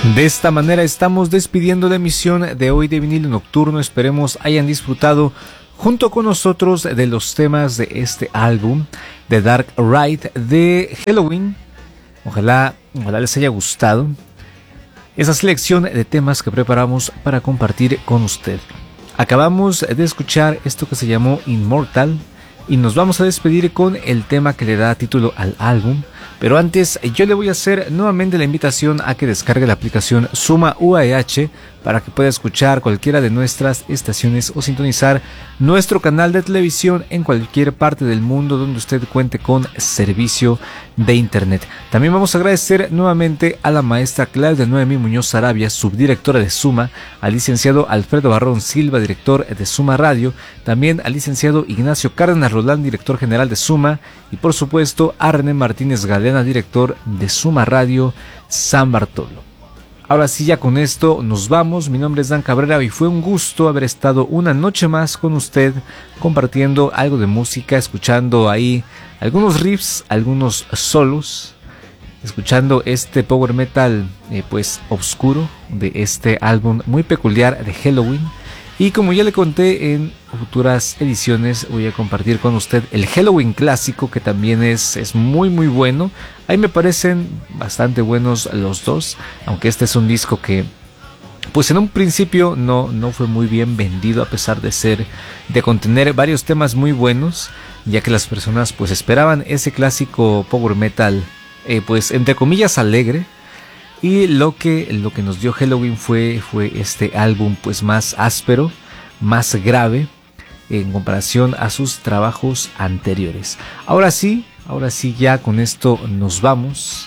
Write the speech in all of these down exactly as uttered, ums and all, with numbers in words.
De esta manera estamos despidiendo la emisión de hoy de Vinilo Nocturno. Esperemos hayan disfrutado junto con nosotros de los temas de este álbum, The Dark Ride de Helloween. Ojalá, ojalá les haya gustado esa selección de temas que preparamos para compartir con usted. Acabamos de escuchar esto que se llamó Immortal y nos vamos a despedir con el tema que le da título al álbum. Pero antes yo le voy a hacer nuevamente la invitación a que descargue la aplicación Suma U A E H para que pueda escuchar cualquiera de nuestras estaciones o sintonizar nuestro canal de televisión en cualquier parte del mundo donde usted cuente con servicio de internet. También vamos a agradecer nuevamente a la maestra Claudia Noemí Muñoz Sarabia, subdirectora de Suma, al licenciado Alfredo Barrón Silva, director de Suma Radio, también al licenciado Ignacio Cárdenas Roldán, director general de Suma, y por supuesto a René Martínez Galeana, director de Suma Radio San Bartolo. Ahora sí, ya con esto nos vamos. Mi nombre es Dan Cabrera y fue un gusto haber estado una noche más con usted compartiendo algo de música, escuchando ahí algunos riffs, algunos solos, escuchando este power metal eh, pues oscuro de este álbum muy peculiar de Helloween. Y como ya le conté, en futuras ediciones voy a compartir con usted el Helloween clásico, que también es, es muy muy bueno. Ahí me parecen bastante buenos los dos, aunque este es un disco que pues en un principio no, no fue muy bien vendido, a pesar de ser, de contener varios temas muy buenos, ya que las personas pues esperaban ese clásico power metal eh, pues entre comillas alegre. Y lo que, lo que nos dio Helloween fue, fue este álbum pues más áspero, más grave en comparación a sus trabajos anteriores. Ahora sí, ahora sí ya con esto nos vamos.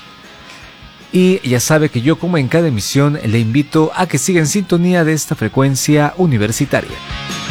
Y ya sabe que yo, como en cada emisión, le invito a que siga en sintonía de esta frecuencia universitaria.